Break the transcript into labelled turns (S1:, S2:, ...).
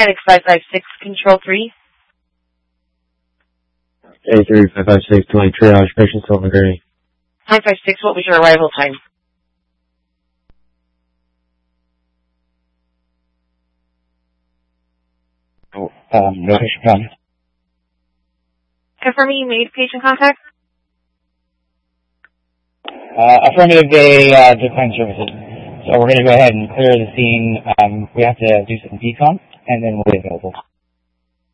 S1: Mechanic 556, Control 3.
S2: A3 556, 20 triage, patient Silver Gurney.
S1: 556, what was your arrival time?
S3: No patient contact.
S1: Confirming you made patient contact?
S3: Affirmative, they decline services. So we're going to go ahead and clear the scene. We have to do some decon, and then we'll be available.